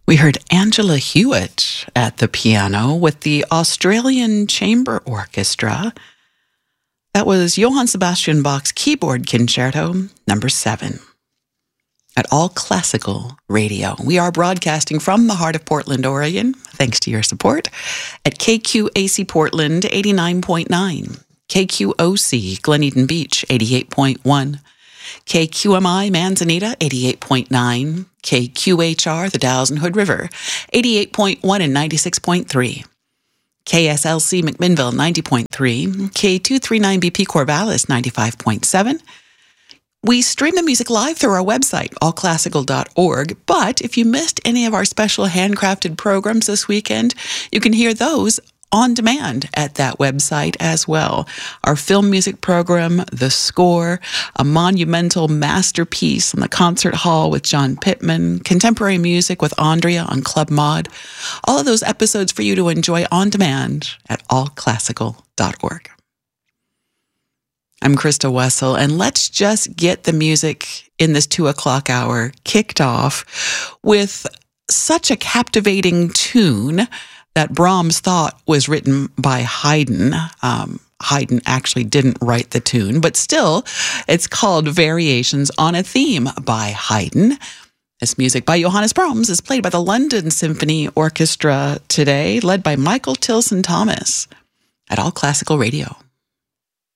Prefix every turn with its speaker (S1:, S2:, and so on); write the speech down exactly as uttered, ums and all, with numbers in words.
S1: We heard Angela Hewitt at the piano with the Australian Chamber Orchestra. That was Johann Sebastian Bach's Keyboard Concerto, number seven. At All Classical Radio. We are broadcasting from the heart of Portland, Oregon, thanks to your support, at K Q A C Portland eighty-nine point nine, K Q O C Glen Eden Beach eighty-eight point one, K Q M I Manzanita eighty-eight point nine, K Q H R the Dalles and Hood River eighty-eight point one and ninety-six point three, K S L C McMinnville ninety point three, K two thirty-nine B P Corvallis ninety-five point seven. We stream the music live through our website, all classical dot org, but if you missed any of our special handcrafted programs this weekend, you can hear those on demand at that website as well. Our film music program, The Score, a monumental masterpiece in the concert hall with John Pittman, contemporary music with Andrea on Club Mod, all of those episodes for you to enjoy on demand at all classical dot org. I'm Krista Wessel, and let's just get the music in this two o'clock hour kicked off with such a captivating tune that Brahms thought was written by Haydn. Um, Haydn actually didn't write the tune, but still, it's called Variations on a Theme by Haydn. This music by Johannes Brahms is played by the London Symphony Orchestra today, led by Michael Tilson Thomas at All Classical Radio.